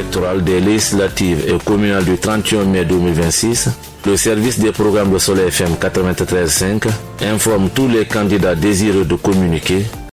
électorale des législatives et communales du 31 mai 2026, le service des programmes de Soleil FM 93.5 informe tous les candidats désireux de communiquer